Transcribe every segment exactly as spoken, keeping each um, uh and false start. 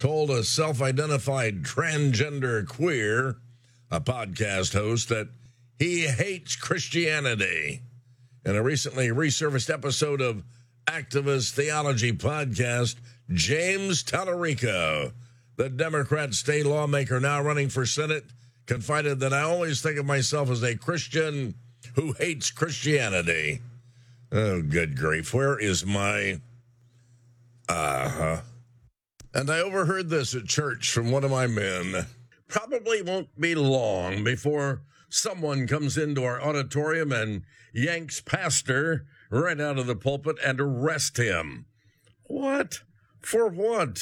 told a self-identified transgender queer, a podcast host, that he hates Christianity. In a recently resurfaced episode of Activist Theology podcast, James Tallarico, the Democrat state lawmaker now running for Senate, confided that I always think of myself as a Christian who hates Christianity. Oh, good grief. Where is my... Uh-huh. And I overheard this at church from one of my men. Probably won't be long before someone comes into our auditorium and yanks pastor right out of the pulpit and arrest him. What? For what?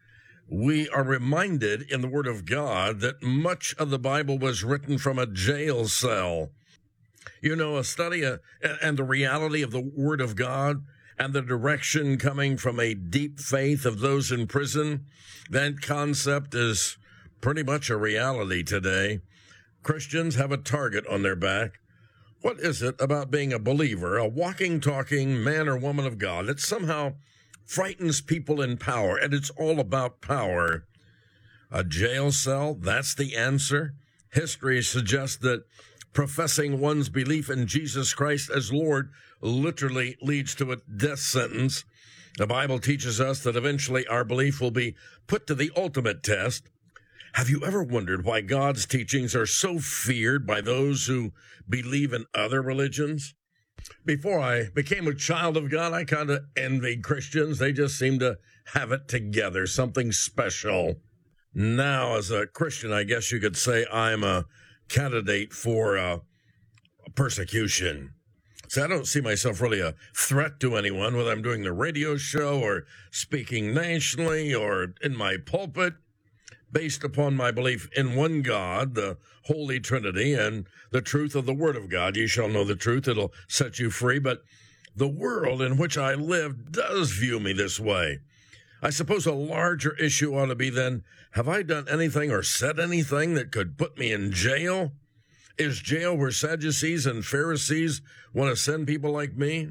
We are reminded in the Word of God that much of the Bible was written from a jail cell. You know, a study uh, and the reality of the Word of God and the direction coming from a deep faith of those in prison, that concept is pretty much a reality today. Christians have a target on their back. What is it about being a believer, a walking, talking man or woman of God, that somehow frightens people in power, and it's all about power? A jail cell, that's the answer? History suggests that professing one's belief in Jesus Christ as Lord literally leads to a death sentence. The Bible teaches us that eventually our belief will be put to the ultimate test. Have you ever wondered why God's teachings are so feared by those who believe in other religions? Before I became a child of God, I kind of envied Christians. They just seem to have it together, something special. Now, as a Christian, I guess you could say I'm a candidate for uh, persecution. So I don't see myself really a threat to anyone, whether I'm doing the radio show or speaking nationally or in my pulpit, based upon my belief in one God, the Holy Trinity, and the truth of the Word of God. You shall know the truth. It'll set you free. But the world in which I live does view me this way. I suppose a larger issue ought to be then, have I done anything or said anything that could put me in jail? Is jail where Sadducees and Pharisees want to send people like me?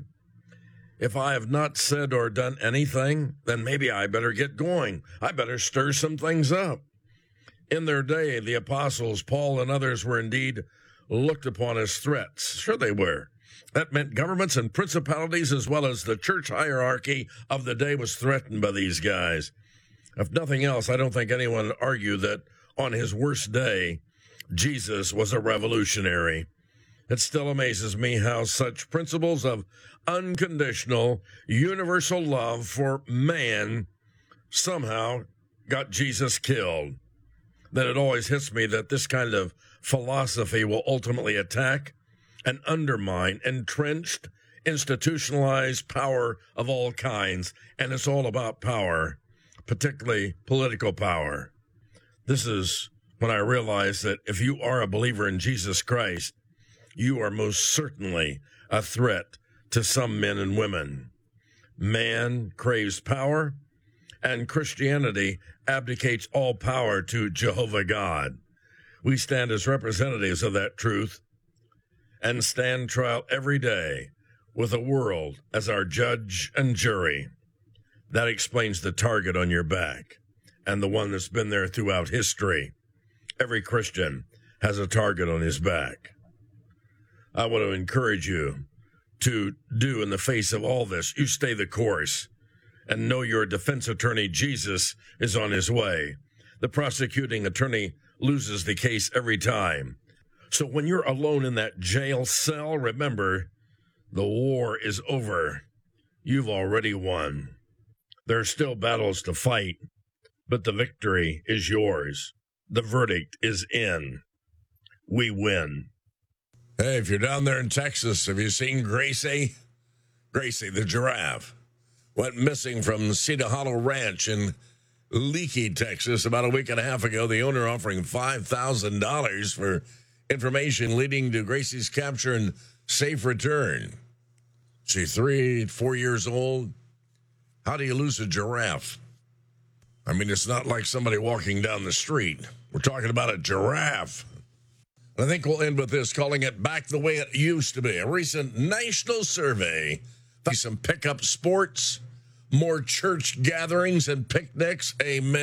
If I have not said or done anything, then maybe I better get going. I better stir some things up. In their day, the apostles, Paul and others, were indeed looked upon as threats. Sure they were. That meant governments and principalities as well as the church hierarchy of the day was threatened by these guys. If nothing else, I don't think anyone would argue that on his worst day, Jesus was a revolutionary. It still amazes me how such principles of unconditional, universal love for man somehow got Jesus killed. That it always hits me that this kind of philosophy will ultimately attack and undermine entrenched, institutionalized power of all kinds, and it's all about power, particularly political power. This is when I realize that if you are a believer in Jesus Christ, you are most certainly a threat to some men and women. Man craves power, and Christianity abdicates all power to Jehovah God. We stand as representatives of that truth and stand trial every day with the world as our judge and jury. That explains the target on your back and the one that's been there throughout history. Every Christian has a target on his back. I want to encourage you to do in the face of all this, you stay the course and know your defense attorney, Jesus, is on his way. The prosecuting attorney loses the case every time. So when you're alone in that jail cell, remember, the war is over. You've already won. There are still battles to fight, but the victory is yours. The verdict is in. We win. Hey, if you're down there in Texas, have you seen Gracie? Gracie, the giraffe, went missing from Cedar Hollow Ranch in Leakey, Texas, about a week and a half ago. The owner offering five thousand dollars for information leading to Gracie's capture and safe return. She's three, four years old. How do you lose a giraffe? I mean, it's not like somebody walking down the street. We're talking about a giraffe. I think we'll end with this, calling it back the way it used to be. A recent national survey found some pickup sports, more church gatherings and picnics. Amen.